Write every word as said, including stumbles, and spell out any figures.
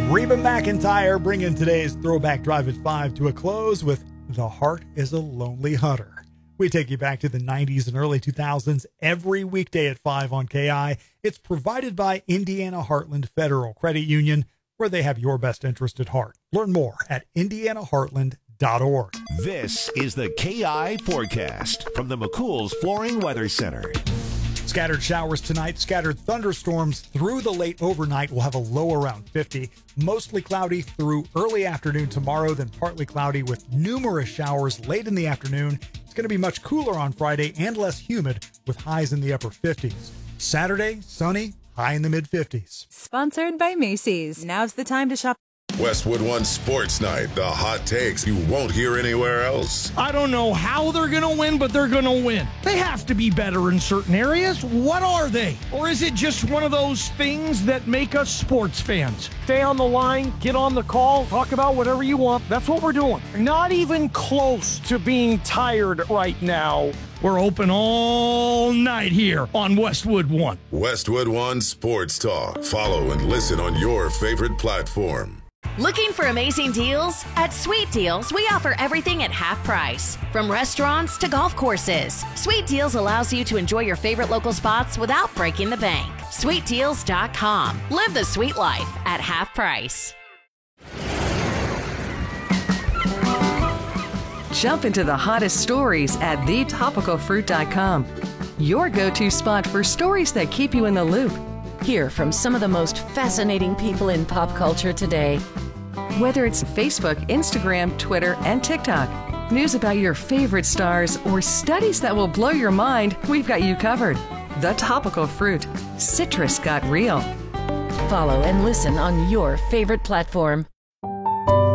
Reba McEntire bringing today's Throwback Drive at five to a close with The Heart is a Lonely Hunter. We take you back to the nineties and early two thousands every weekday at five on K I. It's provided by Indiana Heartland Federal Credit Union, where they have your best interest at heart. Learn more at indiana heartland dot org. This is the K I forecast from the McCool's Flooring Weather Center. Scattered showers tonight, scattered thunderstorms through the late overnight. We'll have a low around fifty. Mostly cloudy through early afternoon tomorrow, then partly cloudy with numerous showers late in the afternoon. It's going to be much cooler on Friday and less humid with highs in the upper fifties. Saturday, sunny, high in the mid fifties. Sponsored by Macy's. Now's the time to shop. Westwood One Sports Night, the hot takes you won't hear anywhere else. I don't know how they're going to win, but they're going to win. They have to be better in certain areas. What are they? Or is it just one of those things that make us sports fans? Stay on the line, get on the call, talk about whatever you want. That's what we're doing. Not even close to being tired right now. We're open all night here on Westwood One. Westwood One Sports Talk. Follow and listen on your favorite platform. Looking for amazing deals? At Sweet Deals, we offer everything at half price. From restaurants to golf courses, Sweet Deals allows you to enjoy your favorite local spots without breaking the bank. sweet deals dot com. Live the sweet life at half price. Jump into the hottest stories at the topical fruit dot com. Your go-to spot for stories that keep you in the loop. Hear from some of the most fascinating people in pop culture today. Whether it's Facebook, Instagram, Twitter, and TikTok, news about your favorite stars, or studies that will blow your mind, we've got you covered. The Topical Fruit. Citrus got real. Follow and listen on your favorite platform.